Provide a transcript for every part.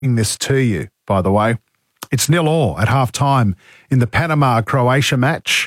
this to you, by the way. It's 0-0 at half-time in the Panama-Croatia match.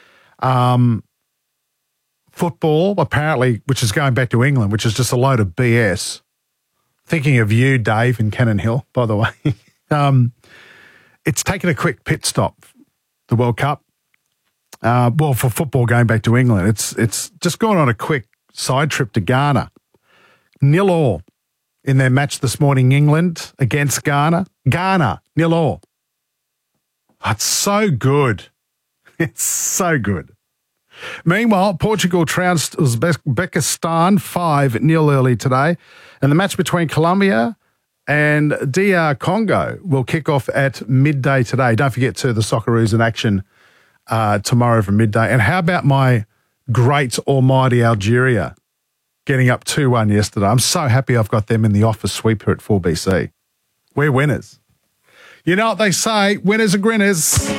Football, apparently, which is going back to England, which is just a load of BS. Thinking of you, Dave, in Cannon Hill, by the way. It's taken a quick pit stop, the World Cup. For football going back to England. It's just gone on a quick side trip to Ghana. 0-0 in their match this morning, England against Ghana. Ghana, 0-0. It's so good. It's so good. Meanwhile, Portugal trounced Uzbekistan 5-0 early today. And the match between Colombia and DR Congo will kick off at midday today. Don't forget to the Socceroos in action tomorrow from midday. And how about my great almighty Algeria getting up 2-1 yesterday? I'm so happy I've got them in the office sweeper at 4BC. We're winners. You know what they say, winners are grinners.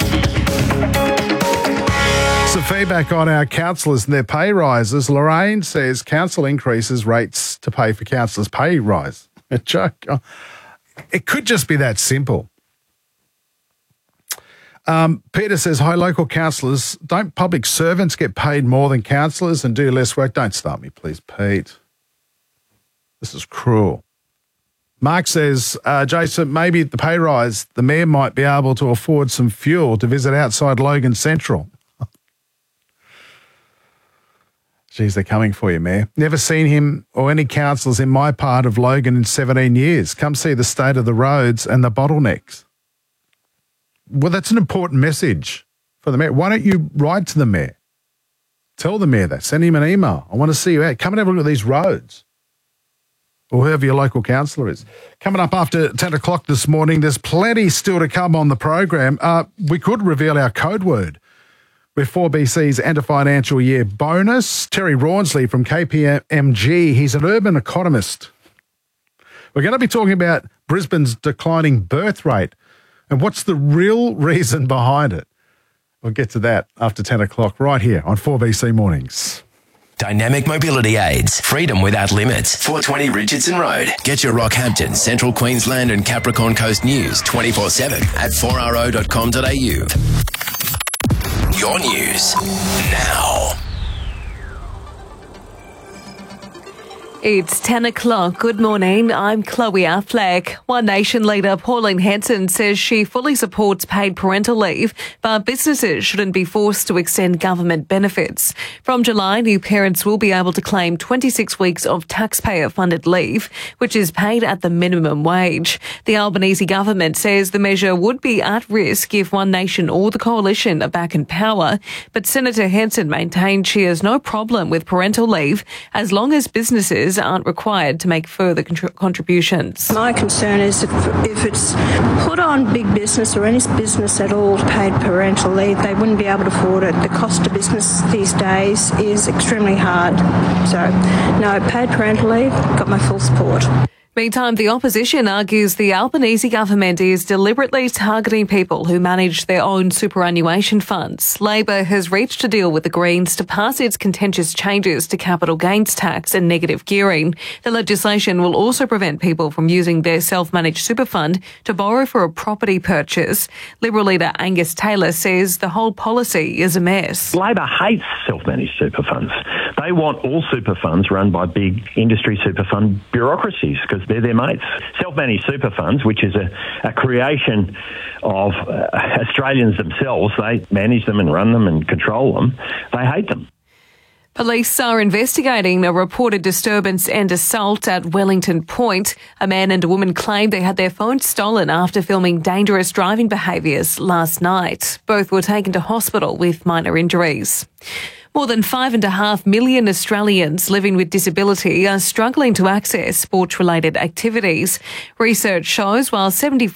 Some feedback on our councillors and their pay rises. Lorraine says council increases rates to pay for councillors' pay rise. A joke. It could just be that simple. Peter says, hi, local councillors. Don't public servants get paid more than councillors and do less work? Don't start me, please, Pete. This is cruel. Mark says, Jason, maybe at the pay rise, the mayor might be able to afford some fuel to visit outside Logan Central. Geez, they're coming for you, Mayor. Never seen him or any councillors in my part of Logan in 17 years. Come see the state of the roads and the bottlenecks. Well, that's an important message for the mayor. Why don't you write to the mayor? Tell the mayor that. Send him an email. I want to see you out. Come and have a look at these roads. Or whoever your local councillor is. Coming up after 10 o'clock this morning, there's plenty still to come on the program. We could reveal our code word with 4BC's end of financial year bonus. Terry Rawnsley from KPMG, he's an urban economist. We're going to be talking about Brisbane's declining birth rate and what's the real reason behind it. We'll get to that after 10 o'clock right here on 4BC Mornings. Dynamic Mobility Aids. Freedom without limits. 420 Richardson Road. Get your Rockhampton, Central Queensland and Capricorn Coast news 24/7 at 4ro.com.au. Your news now. It's 10 o'clock. Good morning. I'm Chloe Affleck. One Nation leader Pauline Hanson says she fully supports paid parental leave, but businesses shouldn't be forced to extend government benefits. From July, new parents will be able to claim 26 weeks of taxpayer-funded leave, which is paid at the minimum wage. The Albanese government says the measure would be at risk if One Nation or the coalition are back in power, but Senator Hanson maintained she has no problem with parental leave as long as businesses aren't required to make further contributions. My concern is if it's put on big business or any business at all paid parental leave, they wouldn't be able to afford it. The cost of business these days is extremely hard. So, no, paid parental leave, got my full support. Meantime, the opposition argues the Albanese government is deliberately targeting people who manage their own superannuation funds. Labor has reached a deal with the Greens to pass its contentious changes to capital gains tax and negative gearing. The legislation will also prevent people from using their self-managed super fund to borrow for a property purchase. Liberal leader Angus Taylor says the whole policy is a mess. Labor hates self-managed super funds. They want all super funds run by big industry super fund bureaucracies because they're their mates. Self-managed super funds, which is a creation of Australians themselves, they manage them and run them and control them. They hate them. Police are investigating a reported disturbance and assault at Wellington Point. A man and a woman claimed they had their phones stolen after filming dangerous driving behaviours last night. Both were taken to hospital with minor injuries. More than 5.5 million Australians living with disability are struggling to access sport-related activities. Research shows while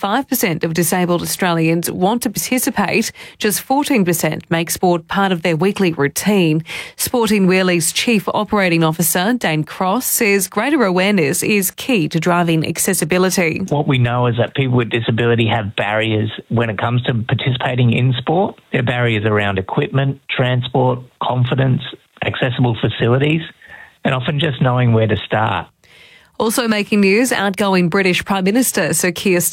75% of disabled Australians want to participate, just 14% make sport part of their weekly routine. Sporting Wheelie's Chief Operating Officer, Dane Cross, says greater awareness is key to driving accessibility. What we know is that people with disability have barriers when it comes to participating in sport. There are barriers around equipment, transport, confidence, accessible facilities, and often just knowing where to start. Also making news, outgoing British Prime Minister Sir Keir